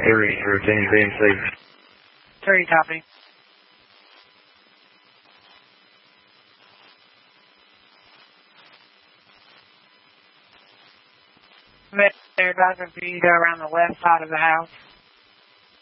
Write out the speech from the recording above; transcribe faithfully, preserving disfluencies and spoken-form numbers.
three, routine B M C. Three, copy. They're advising for you to go around the left side of the house.